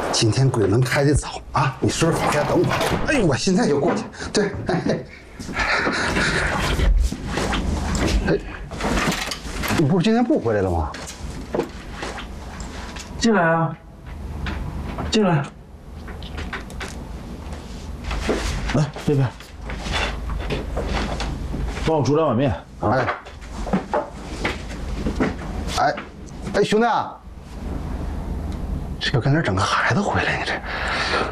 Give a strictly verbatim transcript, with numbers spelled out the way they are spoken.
今天鬼门开的早啊，你叔叔在等我。哎，我现在就过去。对，哎，哎，你不是今天不回来了吗？ 进来啊，进来。来，贝贝，帮我煮两碗面啊。 哎，哎，哎，兄弟啊，这又跟哪儿整个孩子回来呢？这。